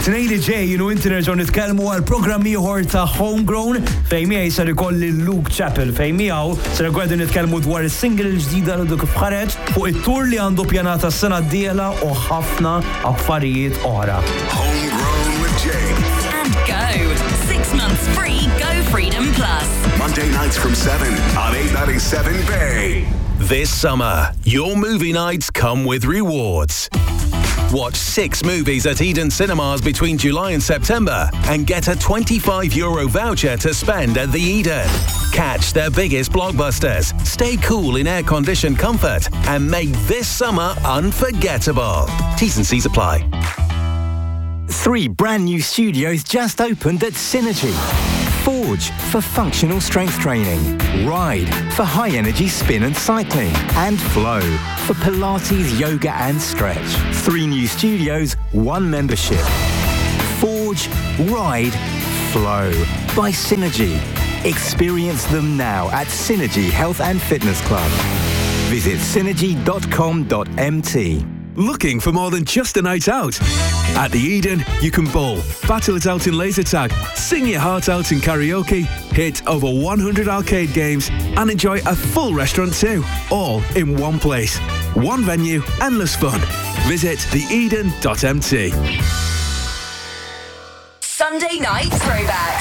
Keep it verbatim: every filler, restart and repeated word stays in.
It-tnejn li ġejjin u inti nerġgħu nitkellmu għal programm ieħor ta' Homegrown fejn miegħi ser ikolli Luke Chappell fejn miegħu ser għedin nitkellmu dwar is-single ġdida li kif ħareġ fuq it-tur li għandu pjanata s-sena d-dieħla u ħafna affarijiet oħra. Homegrown with Jay. And Go. Six months free Go Freedom Plus. Monday nights from seven on eight ninety-seven Bay. This summer, your movie nights come with rewards. Watch six movies at Eden Cinemas between July and September and get a twenty-five euro voucher to spend at the Eden. Catch their biggest blockbusters, stay cool in air-conditioned comfort, and make this summer unforgettable. T's and C's apply. Three brand new studios just opened at Synergy. Forge for functional strength training, Ride for high-energy spin and cycling, and Flow for Pilates, yoga and stretch. Three new studios, one membership. Forge, Ride, Flow by Synergy. Experience them now at Synergy Health and Fitness Club. Visit synergy dot com dot m t. Looking for more than just a night out? At the Eden, you can bowl, battle it out in laser tag, sing your heart out in karaoke, hit over one hundred arcade games, and enjoy a full restaurant too, all in one place. One venue, endless fun. Visit the eden dot m t. Sunday night throwbacks.